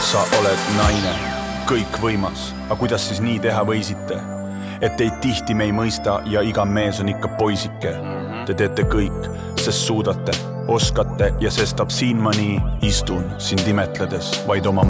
sa oled naine, kõikvõimas, aga kuidas siis nii teha võisite? Et teid tihti me ei mõista ja iga mees on ikka poisike. Te teete kõik, sest suudate, oskate ja sestap siin ma nii istun sind imetledes vaid oma